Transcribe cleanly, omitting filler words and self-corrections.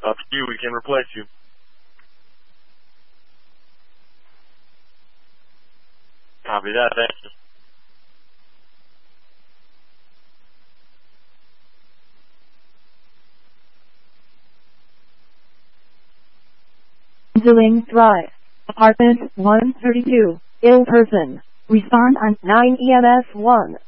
Up to you, we can replace you. Copy that, thank you. Zilling Drive, Apartment 132, ill person. Respond on 9 EMS 1.